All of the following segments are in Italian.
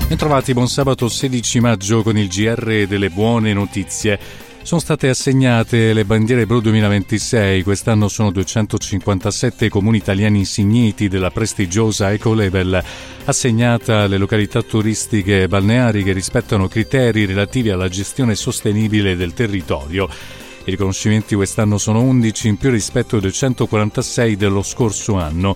Bentrovati, buon sabato 16 maggio con il GR delle buone notizie. Sono state assegnate le bandiere blu 2026, quest'anno sono 257 i comuni italiani insigniti della prestigiosa Ecolabel, assegnata alle località turistiche e balneari che rispettano criteri relativi alla gestione sostenibile del territorio. I riconoscimenti quest'anno sono 11 in più rispetto ai 246 dello scorso anno,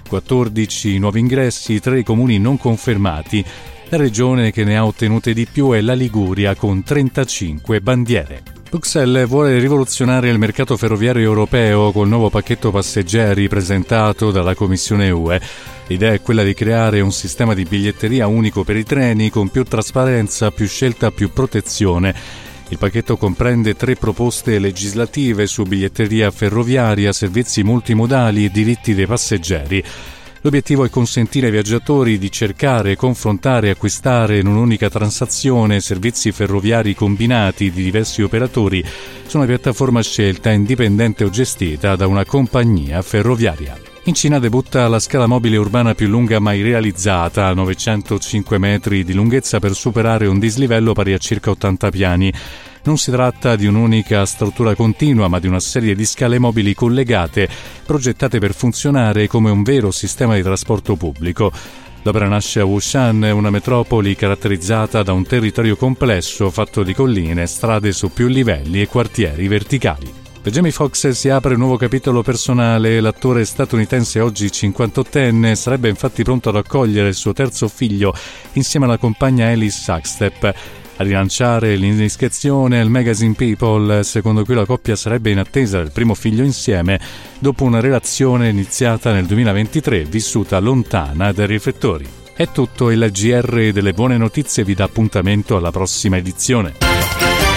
14 nuovi ingressi, 3 i comuni non confermati. La regione che ne ha ottenute di più è la Liguria con 35 bandiere. Bruxelles vuole rivoluzionare il mercato ferroviario europeo col nuovo pacchetto passeggeri presentato dalla Commissione UE. L'idea è quella di creare un sistema di biglietteria unico per i treni con più trasparenza, più scelta, più protezione. Il pacchetto comprende 3 proposte legislative su biglietteria ferroviaria, servizi multimodali e diritti dei passeggeri. L'obiettivo è consentire ai viaggiatori di cercare, confrontare e acquistare in un'unica transazione servizi ferroviari combinati di diversi operatori su una piattaforma scelta, indipendente o gestita da una compagnia ferroviaria. In Cina debutta la scala mobile urbana più lunga mai realizzata, a 905 metri di lunghezza per superare un dislivello pari a circa 80 piani. Non si tratta di un'unica struttura continua, ma di una serie di scale mobili collegate, progettate per funzionare come un vero sistema di trasporto pubblico. L'opera nasce a Wushan, una metropoli caratterizzata da un territorio complesso fatto di colline, strade su più livelli e quartieri verticali. Per Jamie Foxx si apre un nuovo capitolo personale. L'attore statunitense, oggi 58enne, sarebbe infatti pronto ad accogliere il suo terzo figlio insieme alla compagna Ellis Sackstep. A rilanciare l'indiscrezione al magazine People, secondo cui la coppia sarebbe in attesa del primo figlio insieme, dopo una relazione iniziata nel 2023 vissuta lontana dai riflettori. È tutto, il GR delle buone notizie vi dà appuntamento alla prossima edizione.